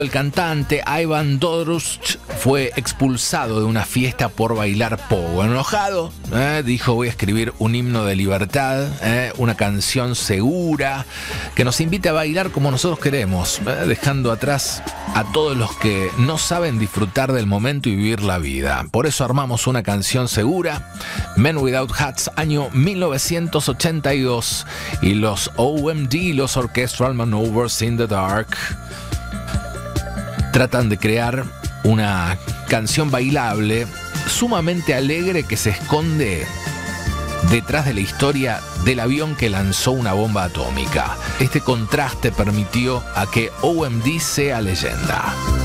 El cantante Ivan Dorost fue expulsado de una fiesta por bailar pogo. Enojado, dijo: voy a escribir un himno de libertad, una canción segura que nos invite a bailar como nosotros queremos, dejando atrás a todos los que no saben disfrutar del momento y vivir la vida. Por eso armamos una canción segura, Men Without Hats, año 1982, y los OMD, los Orchestral Maneuvers in the Dark, tratan de crear una canción bailable, sumamente alegre, que se esconde detrás de la historia del avión que lanzó una bomba atómica. Este contraste permitió a que OMD sea leyenda.